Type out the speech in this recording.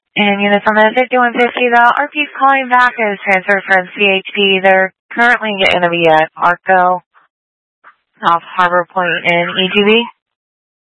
And units on the 5150, the RP's calling back is transferred from CHP. They're currently going to be at ARCO off Harbor Point in EGB.